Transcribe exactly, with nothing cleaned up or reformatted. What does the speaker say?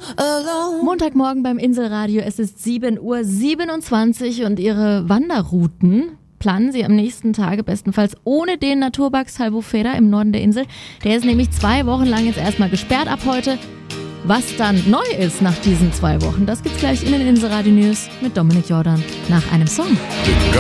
Montagmorgen beim Inselradio, es ist sieben Uhr siebenundzwanzig und Ihre Wanderrouten planen Sie am nächsten Tage bestenfalls ohne den Naturpark Albufeira im Norden der Insel. Der ist nämlich zwei Wochen lang jetzt erstmal gesperrt ab heute. Was dann neu ist nach diesen zwei Wochen, das gibt's gleich in den Inselradio News mit Dominik Jordan nach einem Song.